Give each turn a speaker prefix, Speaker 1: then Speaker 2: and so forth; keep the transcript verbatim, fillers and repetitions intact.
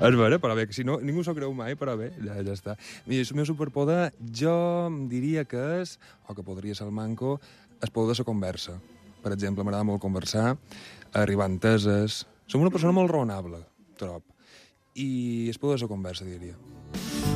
Speaker 1: És vera, però bé, que si no, ningú s'ho creu mai, però bé, ja, ja està. Mira, el meu superpoder, jo diria que és, o que podria ser el manco, el poder de la conversa. Per exemple, m'agrada molt conversar, arribar a enteses... Som una persona molt raonable, trob. I el poder de la conversa, diria.